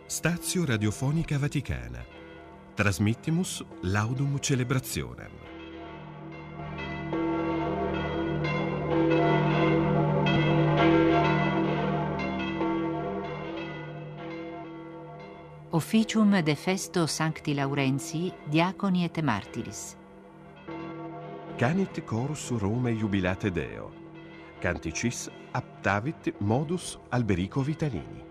Stazio Radiofonica Vaticana. Transmittimus laudum celebrationem. Officium de festo Sancti Laurentii, Diaconi et Martyris. Canit chorus Rome jubilate Deo. Canticis aptavit modus Alberico Vitalini.